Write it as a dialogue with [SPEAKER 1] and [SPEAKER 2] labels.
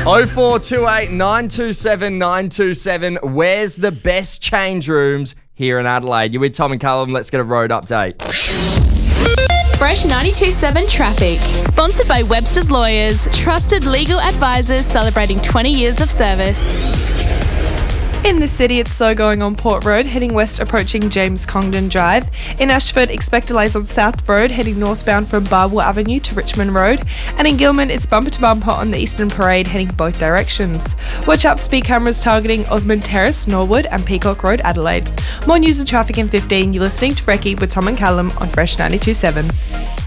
[SPEAKER 1] 0428 927 927. Where's the best change rooms here in Adelaide? You're with Tom and Callum. Let's get a road update.
[SPEAKER 2] Fresh 92.7 Traffic. Sponsored by Webster's Lawyers. Trusted legal advisors celebrating 20 years of service.
[SPEAKER 3] In the city, it's slow going on Port Road, heading west approaching James Congdon Drive. In Ashford, expect delays on South Road, heading northbound from Barwell Avenue to Richmond Road. And in Gilman, it's bumper to bumper on the Eastern Parade, heading both directions. Watch out for speed cameras targeting Osmond Terrace, Norwood and Peacock Road, Adelaide. More news and traffic in 15. You're listening to Brekkie with Tom and Callum on Fresh 92.7.